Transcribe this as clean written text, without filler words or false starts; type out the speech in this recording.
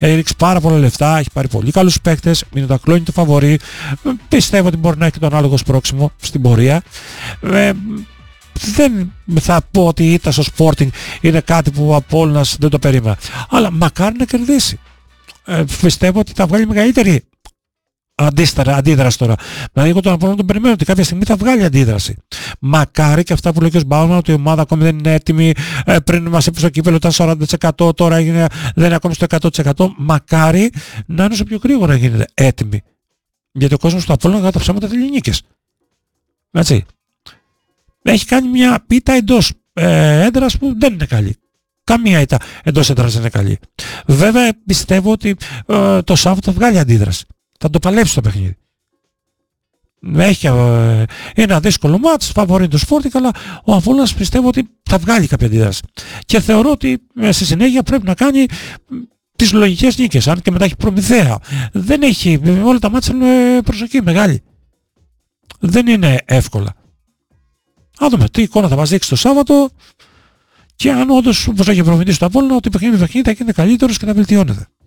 Έριξε πάρα πολλά λεφτά, έχει πάρει πολύ καλούς παίκτες, είναι το ακλόνητο φαβορί. Πιστεύω ότι μπορεί να έχει το ανάλογο σπρώξιμο στην πορεία. Δεν θα πω ότι η ήττα στο Sporting είναι κάτι που ο Απόλλωνας δεν το περίμενα. Αλλά μακάρι να κερδίσει. Πιστεύω ότι θα βγάλει μεγαλύτερη αντίδραση τώρα. Δηλαδή εγώ τον Απόλλωνα τον περιμένω ότι κάποια στιγμή θα βγάλει αντίδραση. Μακάρι και αυτά που λέει και ο Σμπάουμαν ότι η ομάδα ακόμη δεν είναι έτοιμη, πριν μας είπε στο κύπελλο ήταν 40%, τώρα δεν είναι ακόμη στο 100%. Μακάρι να είναι όσο πιο γρήγορα γίνεται έτοιμη. Γιατί ο κόσμος του Απόλλωνα κατά τα ψέματα θέλει νίκες. Έτσι. Έχει κάνει μια ήττα εντός έδρας που δεν είναι καλή. Καμία ήττα εντός έδρας δεν είναι καλή. Βέβαια πιστεύω ότι το Σάββατο θα βγάλει αντίδραση. Θα το παλέψει το παιχνίδι. Έχει ένα δύσκολο μάτς, φαβορεί το Sporting, αλλά ο Απόλλωνας πιστεύω ότι θα βγάλει κάποια αντίδραση. Και θεωρώ ότι στη συνέχεια πρέπει να κάνει τις λογικές νίκες, αν και μετά έχει Προμηθέα. Δεν έχει, όλα τα μάτς είναι προσοχή μεγάλη. Δεν είναι εύκολα. Να δούμε τι εικόνα θα μας δείξει το Σάββατο και αν όντως, όπως έχει προμηθήσει το Απόλλωνα, ότι παιχνίδι θα γίνεται καλύτερος και θα βελτιώνεται.